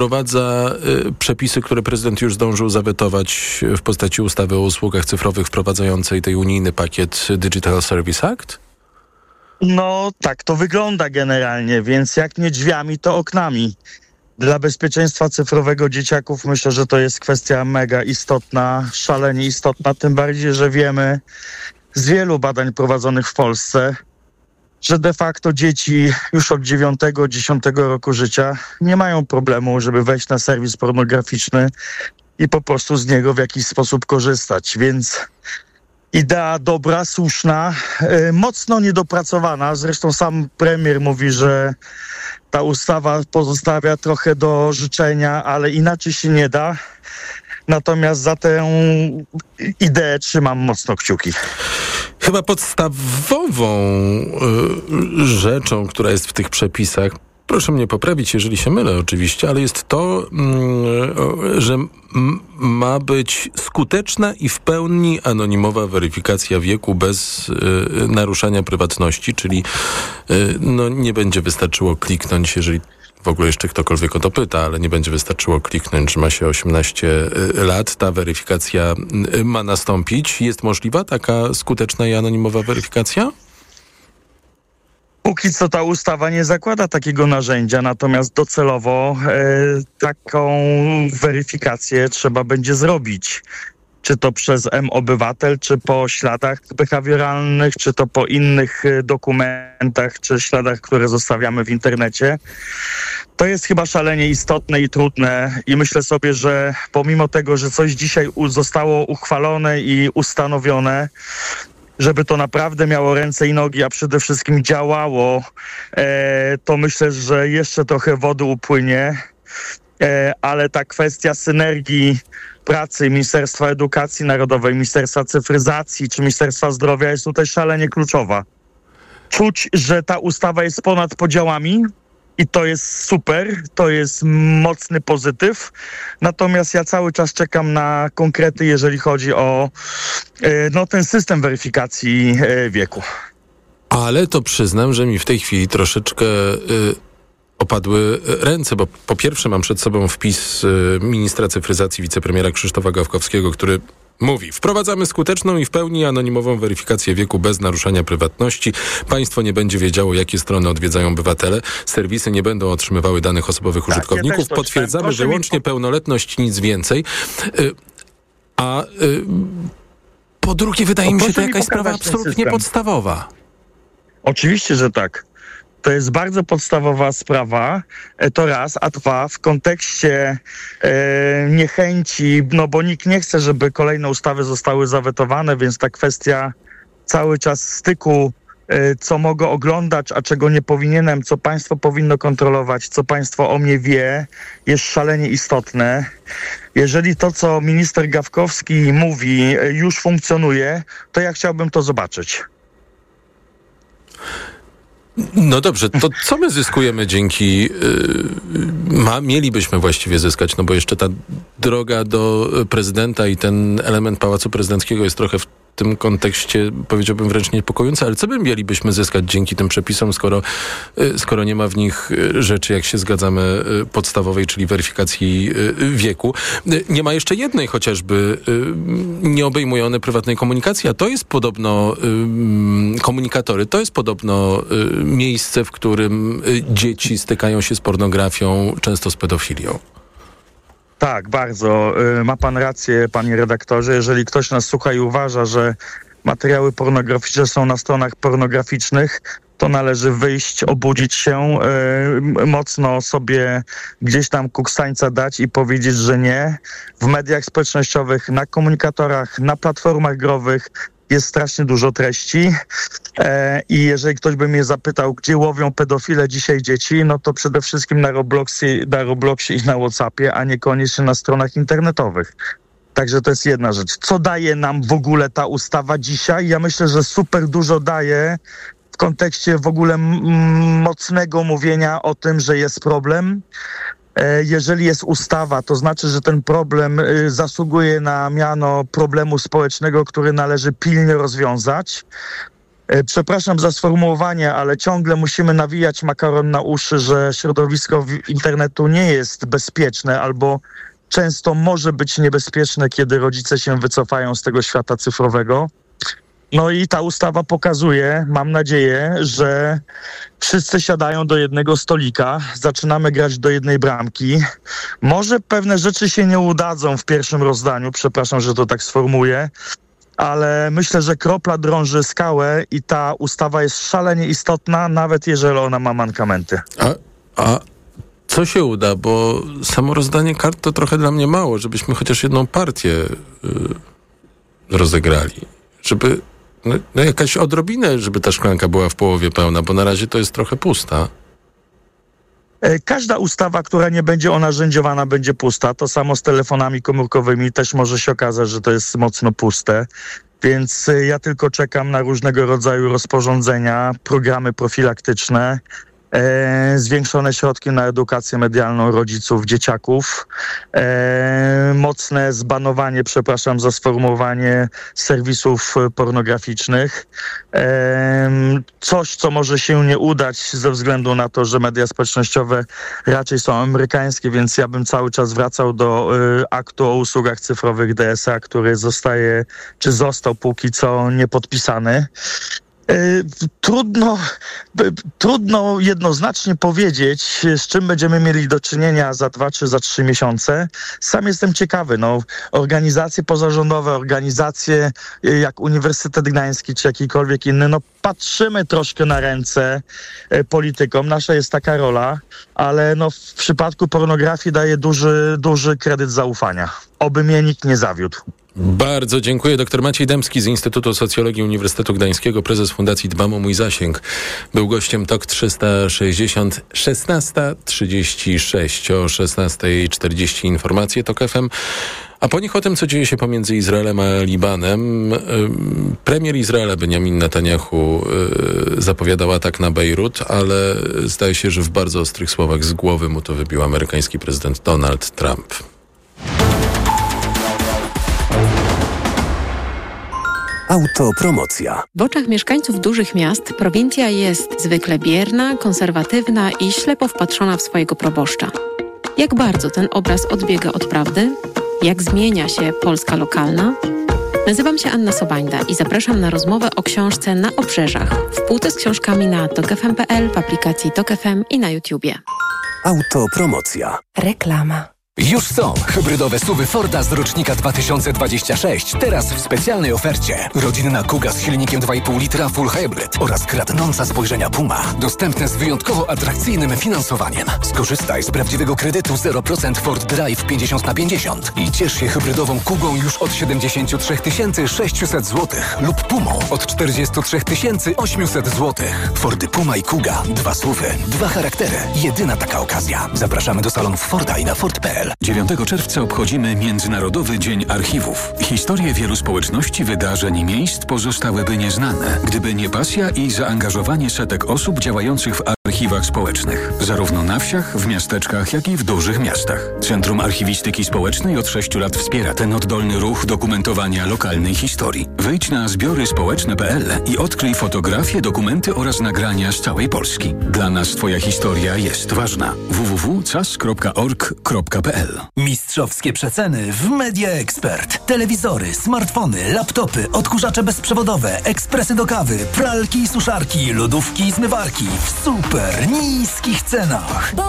wprowadza przepisy, które prezydent już zdążył zawetować w postaci ustawy o usługach cyfrowych wprowadzającej tej unijny pakiet Digital Service Act? No tak to wygląda generalnie, więc jak nie drzwiami, to oknami. Dla bezpieczeństwa cyfrowego dzieciaków myślę, że to jest kwestia mega istotna, szalenie istotna, tym bardziej, że wiemy z wielu badań prowadzonych w Polsce, że de facto dzieci już od 9-10 roku życia nie mają problemu, żeby wejść na serwis pornograficzny i po prostu z niego w jakiś sposób korzystać, więc idea dobra, słuszna, mocno niedopracowana. Zresztą sam premier mówi, że ta ustawa pozostawia trochę do życzenia, ale inaczej się nie da. Natomiast za tę ideę trzymam mocno kciuki. Chyba podstawową rzeczą, która jest w tych przepisach, proszę mnie poprawić, jeżeli się mylę oczywiście, ale jest to, że ma być skuteczna i w pełni anonimowa weryfikacja wieku bez naruszania prywatności, czyli nie będzie wystarczyło kliknąć, jeżeli w ogóle jeszcze ktokolwiek o to pyta, ale nie będzie wystarczyło kliknąć, że ma się 18 lat. Ta weryfikacja ma nastąpić. Jest możliwa taka skuteczna i anonimowa weryfikacja? Póki co ta ustawa nie zakłada takiego narzędzia, natomiast docelowo taką weryfikację trzeba będzie zrobić. Czy to przez mObywatel, czy po śladach behawioralnych, czy to po innych dokumentach, czy śladach, które zostawiamy w internecie. To jest chyba szalenie istotne i trudne i myślę sobie, że pomimo tego, że coś dzisiaj zostało uchwalone i ustanowione, żeby to naprawdę miało ręce i nogi, a przede wszystkim działało, to myślę, że jeszcze trochę wody upłynie, ale ta kwestia synergii pracy Ministerstwa Edukacji Narodowej, Ministerstwa Cyfryzacji czy Ministerstwa Zdrowia jest tutaj szalenie kluczowa. Czuć, że ta ustawa jest ponad podziałami i to jest super, to jest mocny pozytyw. Natomiast ja cały czas czekam na konkrety, jeżeli chodzi o ten system weryfikacji wieku. Ale to przyznam, że mi w tej chwili troszeczkę opadły ręce, bo po pierwsze mam przed sobą wpis ministra cyfryzacji, wicepremiera Krzysztofa Gawkowskiego, który mówi: wprowadzamy skuteczną i w pełni anonimową weryfikację wieku bez naruszania prywatności. Państwo nie będzie wiedziało, jakie strony odwiedzają obywatele. Serwisy nie będą otrzymywały danych osobowych użytkowników. Ja potwierdzamy wyłącznie pełnoletność, nic więcej. Po drugie, wydaje mi się to jakaś sprawa absolutnie podstawowa. Oczywiście, że tak. To jest bardzo podstawowa sprawa, to raz, a dwa, w kontekście niechęci, bo nikt nie chce, żeby kolejne ustawy zostały zawetowane, więc ta kwestia cały czas styku, co mogę oglądać, a czego nie powinienem, co państwo powinno kontrolować, co państwo o mnie wie, jest szalenie istotne. Jeżeli to, co minister Gawkowski mówi, już funkcjonuje, to ja chciałbym to zobaczyć. No dobrze, to co my zyskujemy dzięki... mielibyśmy właściwie zyskać, bo jeszcze ta droga do prezydenta i ten element Pałacu Prezydenckiego jest trochę w tym kontekście, powiedziałbym, wręcz niepokojący, ale co by mielibyśmy zyskać dzięki tym przepisom, skoro nie ma w nich rzeczy, jak się zgadzamy, podstawowej, czyli weryfikacji wieku. Nie ma jeszcze jednej chociażby, nie obejmuje one prywatnej komunikacji, a to jest podobno komunikatory, to jest podobno miejsce, w którym dzieci stykają się z pornografią, często z pedofilią. Tak, bardzo. Ma pan rację, panie redaktorze. Jeżeli ktoś nas słucha i uważa, że materiały pornograficzne są na stronach pornograficznych, to należy wyjść, obudzić się, mocno sobie gdzieś tam kuksańca dać i powiedzieć, że nie. W mediach społecznościowych, na komunikatorach, na platformach growych jest strasznie dużo treści i jeżeli ktoś by mnie zapytał, gdzie łowią pedofile dzisiaj dzieci, no to przede wszystkim na Robloxie i na WhatsAppie, a niekoniecznie na stronach internetowych. Także to jest jedna rzecz. Co daje nam w ogóle ta ustawa dzisiaj? Ja myślę, że super dużo daje w kontekście w ogóle mocnego mówienia o tym, że jest problem. Jeżeli jest ustawa, to znaczy, że ten problem zasługuje na miano problemu społecznego, który należy pilnie rozwiązać. Przepraszam za sformułowanie, ale ciągle musimy nawijać makaron na uszy, że środowisko internetu nie jest bezpieczne albo często może być niebezpieczne, kiedy rodzice się wycofają z tego świata cyfrowego. No i ta ustawa pokazuje, mam nadzieję, że wszyscy siadają do jednego stolika, zaczynamy grać do jednej bramki. Może pewne rzeczy się nie udadzą w pierwszym rozdaniu, przepraszam, że to tak sformułuję, ale myślę, że kropla drąży skałę i ta ustawa jest szalenie istotna, nawet jeżeli ona ma mankamenty. A co się uda? Bo samo rozdanie kart to trochę dla mnie mało, żebyśmy chociaż jedną partię rozegrali. Żeby jakaś odrobinę, żeby ta szklanka była w połowie pełna, bo na razie to jest trochę pusta. Każda ustawa, która nie będzie narzędziowana, będzie pusta. To samo z telefonami komórkowymi też może się okazać, że to jest mocno puste. Więc ja tylko czekam na różnego rodzaju rozporządzenia, programy profilaktyczne, zwiększone środki na edukację medialną rodziców, dzieciaków, mocne zbanowanie, przepraszam za sformułowanie, serwisów pornograficznych. Coś, co może się nie udać ze względu na to, że media społecznościowe raczej są amerykańskie, więc ja bym cały czas wracał do aktu o usługach cyfrowych DSA, który został póki co niepodpisany. Trudno jednoznacznie powiedzieć, z czym będziemy mieli do czynienia za 2 czy za 3 miesiące. Sam jestem ciekawy. Organizacje pozarządowe, organizacje jak Uniwersytet Gdański czy jakikolwiek inny, patrzymy troszkę na ręce politykom. Nasza jest taka rola, ale w przypadku pornografii daje duży kredyt zaufania. Oby mnie nikt nie zawiódł. Bardzo dziękuję. Dr Maciej Dębski z Instytutu Socjologii Uniwersytetu Gdańskiego, prezes Fundacji Dbam o mój zasięg, był gościem TOK 360, 16:36. O 16:40 informacje TOK FM. A po nich o tym, co dzieje się pomiędzy Izraelem a Libanem. Premier Izraela Benjamin Netanyahu zapowiadał atak na Bejrut, ale zdaje się, że w bardzo ostrych słowach z głowy mu to wybił amerykański prezydent Donald Trump. Autopromocja. W oczach mieszkańców dużych miast prowincja jest zwykle bierna, konserwatywna i ślepo wpatrzona w swojego proboszcza. Jak bardzo ten obraz odbiega od prawdy? Jak zmienia się Polska lokalna? Nazywam się Anna Sobańda i zapraszam na rozmowę o książce Na obrzeżach. W półce z książkami na tokfm.pl, w aplikacji Tok FM i na YouTubie. Autopromocja. Reklama. Już są hybrydowe SUV-y Forda z rocznika 2026. Teraz w specjalnej ofercie. Rodzinna Kuga z silnikiem 2,5 litra Full Hybrid oraz kradnąca spojrzenia Puma. Dostępne z wyjątkowo atrakcyjnym finansowaniem. Skorzystaj z prawdziwego kredytu 0% Ford Drive 50/50 i ciesz się hybrydową Kugą już od 73 600 zł lub Pumą od 43 800 zł. Fordy Puma i Kuga. 2 SUV-y, 2 charaktery. Jedyna taka okazja. Zapraszamy do salonów Forda i na Ford.pl. 9 czerwca obchodzimy Międzynarodowy Dzień Archiwów. Historie wielu społeczności, wydarzeń i miejsc pozostałyby nieznane, gdyby nie pasja i zaangażowanie setek osób działających w archiwach społecznych. Zarówno na wsiach, w miasteczkach, jak i w dużych miastach. Centrum Archiwistyki Społecznej od 6 lat wspiera ten oddolny ruch dokumentowania lokalnej historii. Wejdź na zbioryspołeczne.pl i odkryj fotografie, dokumenty oraz nagrania z całej Polski. Dla nas Twoja historia jest ważna. www.cas.org.pl. Mistrzowskie przeceny w Media Expert. Telewizory, smartfony, laptopy, odkurzacze bezprzewodowe, ekspresy do kawy, pralki i suszarki, lodówki i zmywarki w super niskich cenach.